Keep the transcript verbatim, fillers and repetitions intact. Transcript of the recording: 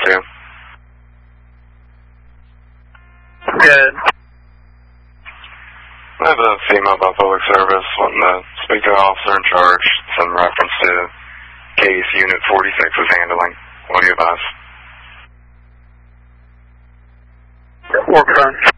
to? Good. I have a female by public service wanting to speak to an officer in charge. It's in reference to case Unit forty-six is handling. What do you advise? Work on.